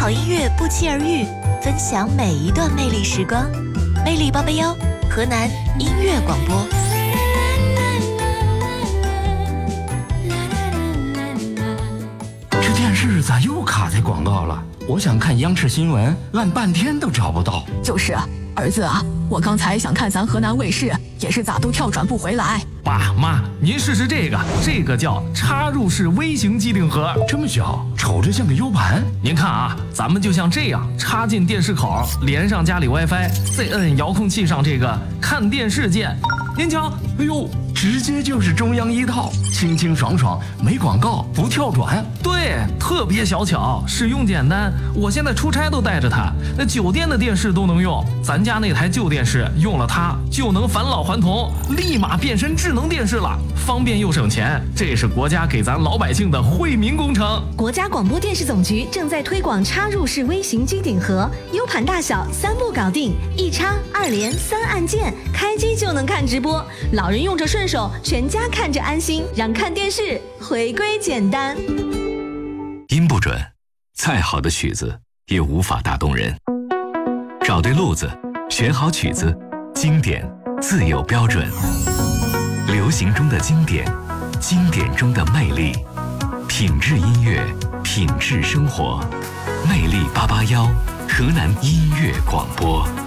好音乐不期而遇，分享每一段魅力时光。魅力881，河南音乐广播。 这电视咋又卡在广告了？我想看央视新闻，按半天都找不到。 就是啊，儿子啊，我刚才想看咱河南卫视，也是咋都跳转不回来。 爸妈，您试试这个叫插入式微型机顶盒， 这么小，瞅着像个 U 盘。 您看啊，咱们就像这样插进电视口，连上家里 WiFi， 再摁遥控器上这个看电视键。您瞧， 哎呦，直接就是中央一套，清清爽爽，没广告，不跳转。 对，特别小巧，使用简单。我现在出差都带着它，那酒店的电视都能用。咱家那台旧电视用了它就能返老还童，立马变身智能电视了，方便又省钱。这是国家给咱老百姓的惠民工程。 国家广播电视总局正在推广插入式微型机顶盒，U 盘大小3步搞定，一插2连3按键，开机就能看直播。老人用着顺手，全家看着安心，让看电视回归简单。 音不准，再好的曲子也无法打动人。找对路子，选好曲子，经典自有标准。流行中的经典，经典中的魅力，品质音乐，品质生活。魅力881，河南音乐广播。